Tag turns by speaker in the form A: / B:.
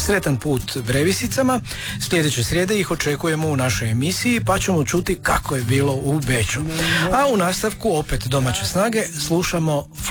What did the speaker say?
A: Sretan put Brevisicama. Sljedeće srijede ih očekujemo u našoj emisiji, pa ćemo čuti kako je bilo u Beču. A u nastavku opet domaće snage slušamo